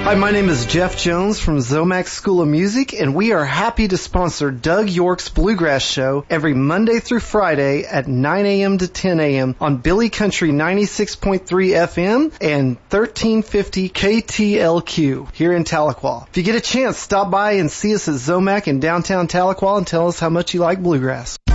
Hi, my name is Jeff Jones from Zomax School of Music, and we are happy to sponsor Doug York's Bluegrass Show every Monday through Friday at 9 a.m. to 10 a.m. on Billy Country 96.3 FM and 1350 KTLQ here in Tahlequah. If you get a chance, stop by and see us at Zomac in downtown Tahlequah and tell us how much you like bluegrass.